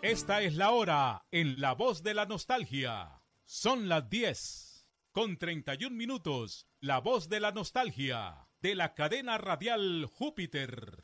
Esta es la hora en La Voz de la Nostalgia. Son las 10:31. La Voz de la Nostalgia, de la cadena radial Júpiter.